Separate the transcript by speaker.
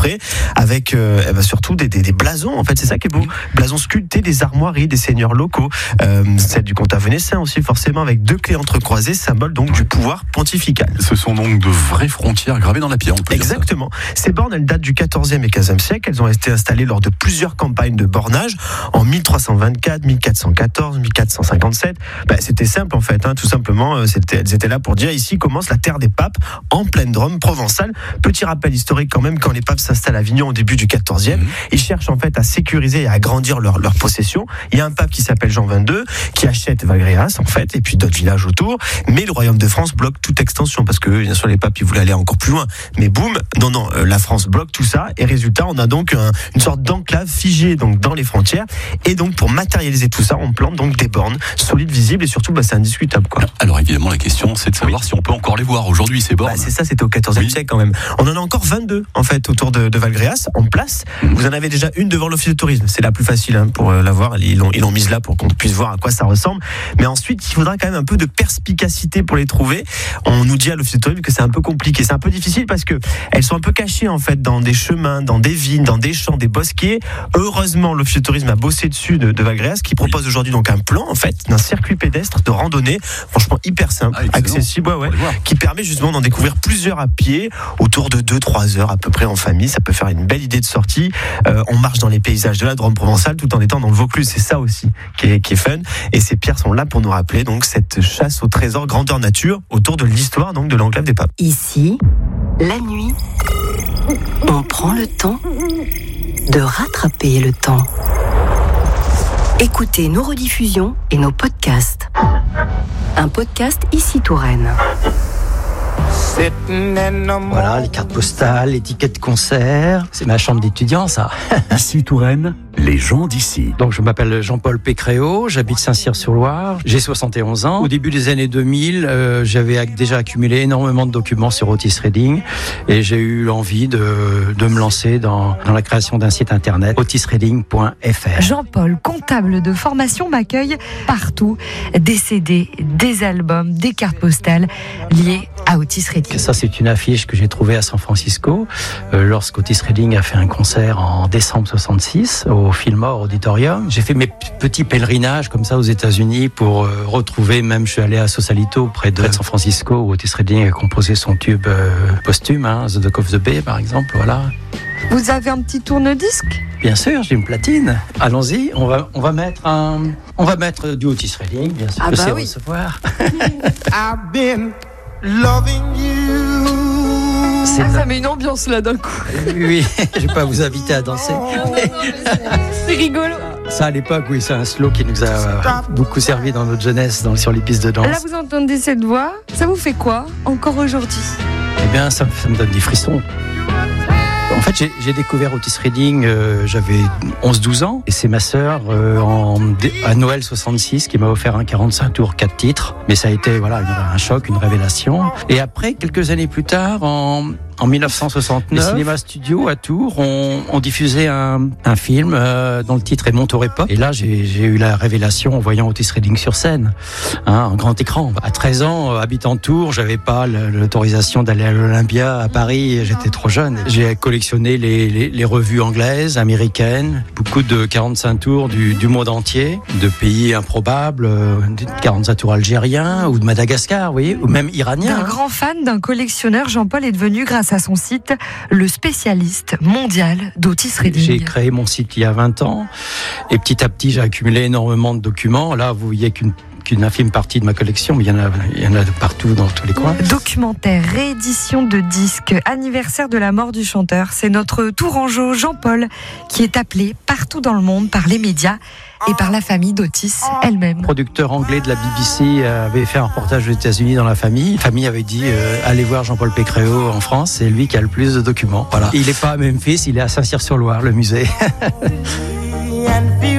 Speaker 1: coffret avec surtout des blasons. En fait, c'est ça qui est beau. Blasons sculptés des armoiries des seigneurs locaux. Celle du comtat vénétien aussi, forcément, avec 2 clés entrecroisées, symbole donc du pouvoir pontifical.
Speaker 2: Ce sont donc de vraies frontières gravées dans la pierre, on peut dire ça.
Speaker 1: Exactement. Ces bornes, elles datent du XIVe et XVe siècle. Elles ont été installées lors de plusieurs campagnes de bornage en 1324, 1414, 1457. C'était simple en fait, tout simplement. Elles étaient là pour dire ici commence la terre des papes en pleine Drôme provençale. Petit rappel historique quand même, quand les papes s'installent à Avignon au début du XIVe, ils cherchent en fait à sécuriser et à agrandir leur possession. Il y a un pape qui s'appelle Jean XXII qui achète Valgréas en fait, et puis d'autres villages autour. Mais le royaume de France bloque toute extension parce que bien sûr les papes ils voulaient aller encore plus loin. Mais boum, non, la France bloque tout ça et résultat on a donc une sorte d'enclave figée donc dans les frontières. Et donc pour matérialiser tout ça, on plante donc des bornes solides, visibles et surtout c'est indiscutable quoi.
Speaker 2: Alors évidemment la question c'est de savoir si on peut encore les voir aujourd'hui ces bornes.
Speaker 1: C'est ça, c'était au XIVe siècle quand même. On en a encore 22 en fait autour de Valgréas en place. Vous en avez déjà une devant l'office de tourisme. C'est la plus facile pour la voir. Ils l'ont mise là pour qu'on puisse voir à quoi ça ressemble. Mais ensuite, il faudra quand même un peu de perspicacité pour les trouver. On nous dit à l'office de tourisme que c'est un peu compliqué. C'est un peu difficile parce que elles sont un peu cachées en fait dans des chemins, dans des vignes, dans des champs, des bosquets. Heureusement, l'office de tourisme a bossé dessus de Valgréas qui propose aujourd'hui donc un plan en fait d'un circuit pédestre de randonnée, franchement hyper simple, accessible, qui permet justement d'en découvrir plusieurs à pied autour de 2-3 heures à peu près en famille. Ça peut faire une belle idée de sortie. On marche dans les paysages de la Drôme provençale tout en étant dans le Vaucluse. C'est ça aussi qui est fun. Et ces pierres sont là pour nous rappeler donc cette chasse au trésor grandeur nature autour de l'histoire donc de l'enclave des papes.
Speaker 3: Ici, la nuit, on prend le temps de rattraper le temps. Écoutez nos rediffusions et nos podcasts. Un podcast Ici Touraine.
Speaker 4: Voilà, les cartes postales, les tickets de concert. C'est ma chambre d'étudiant, ça.
Speaker 5: Ici Touraine, les gens d'ici.
Speaker 4: Donc, je m'appelle Jean-Paul Pécréau, j'habite Saint-Cyr-sur-Loire, j'ai 71 ans. Au début des années 2000, j'avais déjà accumulé énormément de documents sur Otis Redding et j'ai eu envie de me lancer dans la création d'un site internet, otisredding.fr.
Speaker 6: Jean-Paul, comptable de formation, m'accueille partout. Des CD, des albums, des cartes postales liées à Otis Redding.
Speaker 4: Ça, c'est une affiche que j'ai trouvée à San Francisco lorsqu'Otis Redding a fait un concert en décembre 66 au Fillmore Auditorium. J'ai fait mes petits pèlerinages comme ça aux États-Unis pour retrouver, même je suis allé à Sausalito près de San Francisco où Otis Redding a composé son tube posthume, The Dock of the Bay par exemple, voilà.
Speaker 6: Vous avez un petit tourne-disque ?
Speaker 4: Bien sûr, j'ai une platine. Allons-y, on va mettre du Otis Redding, bien sûr. Je sais recevoir.
Speaker 7: I've been loving you.
Speaker 6: Ça met une ambiance là d'un coup.
Speaker 4: Oui, je vais pas vous inviter à danser.
Speaker 6: C'est rigolo.
Speaker 4: Ça à l'époque, oui, c'est un slow qui nous a beaucoup servi dans notre jeunesse, sur les pistes de danse.
Speaker 6: Là, vous entendez cette voix, ça vous fait quoi encore aujourd'hui ?
Speaker 4: Eh bien, ça me donne des frissons. En fait, j'ai découvert Otis Redding, j'avais 11-12 ans, et c'est ma sœur à Noël 66 qui m'a offert un 45 tours 4 titres. Mais ça a été un choc, une révélation. Et après, quelques années plus tard, en 1969, les cinémas studios à Tours ont diffusé un film dont le titre est Monterey Pop. Et là, j'ai eu la révélation en voyant Otis Redding sur scène, en grand écran. À 13 ans, habitant Tours, j'avais pas l'autorisation d'aller à l'Olympia à Paris. J'étais trop jeune. J'ai collectionné les revues anglaises, américaines, beaucoup de 45 tours du monde entier, de pays improbables, 45 tours algériens ou de Madagascar, vous voyez, ou même iraniens.
Speaker 6: Un grand fan d'un collectionneur, Jean-Paul est devenu, grâce à son site, le spécialiste mondial d'Otis Redding.
Speaker 4: J'ai créé mon site il y a 20 ans et petit à petit j'ai accumulé énormément de documents. Là, vous voyez qu'une infime partie de ma collection, mais il y en a de partout dans tous les coins.
Speaker 6: Documentaire, réédition de disques, anniversaire de la mort du chanteur. C'est notre tourangeau Jean-Paul qui est appelé partout dans le monde par les médias et par la famille d'Otis elle-même.
Speaker 4: Le producteur anglais de la BBC avait fait un reportage aux États-Unis dans la famille. La famille avait dit allez voir Jean-Paul Pécréau en France, c'est lui qui a le plus de documents. Voilà. Il n'est pas à Memphis, il est à Saint-Cyr-sur-Loire, le musée.